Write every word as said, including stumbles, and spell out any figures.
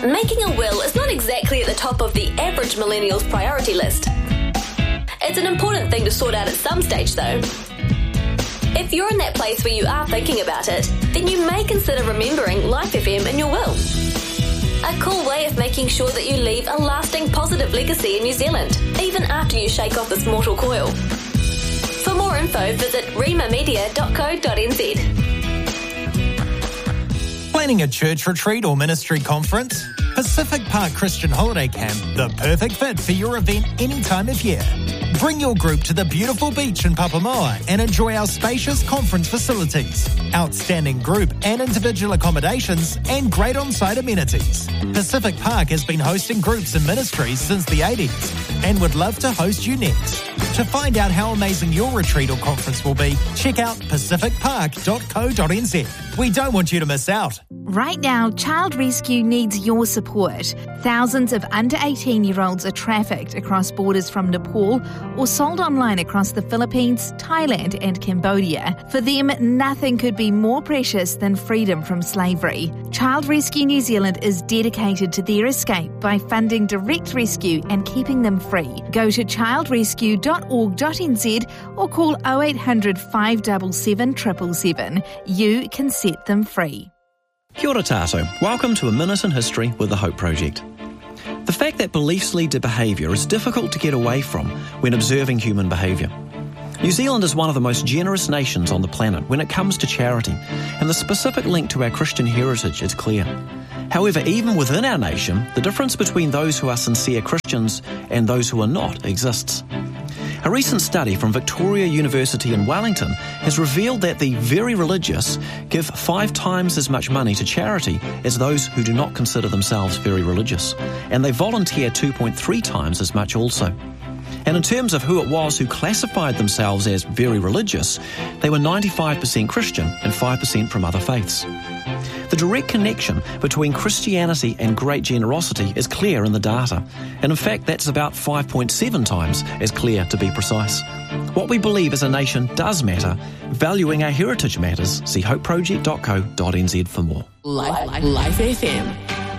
Making a will is not exactly at the top of the average millennial's priority list. It's an important thing to sort out at some stage, though. If you're in that place where you are thinking about it, then you may consider remembering Life F M in your will. A cool way of making sure that you leave a lasting positive legacy in New Zealand, even after you shake off this mortal coil. For more info, visit rima media dot co dot n z. Planning a church retreat or ministry conference? Pacific Park Christian Holiday Camp, the perfect fit for your event any time of year. Bring your group to the beautiful beach in Papamoa and enjoy our spacious conference facilities, outstanding group and individual accommodations, and great on-site amenities. Pacific Park has been hosting groups and ministries since the eighties and would love to host you next. To find out how amazing your retreat or conference will be, check out pacific park dot co dot n z. We don't want you to miss out. Right now, Child Rescue needs your support. Thousands of under eighteen-year-olds are trafficked across borders from Nepal or sold online across the Philippines, Thailand and Cambodia. For them, nothing could be more precious than freedom from slavery. Child Rescue New Zealand is dedicated to their escape by funding direct rescue and keeping them free. Go to child rescue dot org dot n z or call oh eight hundred, five seven seven, seven seven seven. You can set them free. Kia ora tātou. Welcome to A Minute in History with the Hope Project. The fact that beliefs lead to behaviour is difficult to get away from when observing human behaviour. New Zealand is one of the most generous nations on the planet when it comes to charity, and the specific link to our Christian heritage is clear. However, even within our nation, the difference between those who are sincere Christians and those who are not exists. A recent study from Victoria University in Wellington has revealed that the very religious give five times as much money to charity as those who do not consider themselves very religious, and they volunteer two point three times as much also. And in terms of who it was who classified themselves as very religious, they were ninety-five percent Christian and five percent from other faiths. The direct connection between Christianity and great generosity is clear in the data, and in fact that's about five point seven times as clear, to be precise. What we believe as a nation does matter. Valuing our heritage matters. See hope project dot co dot n z for more. Life, Life F M.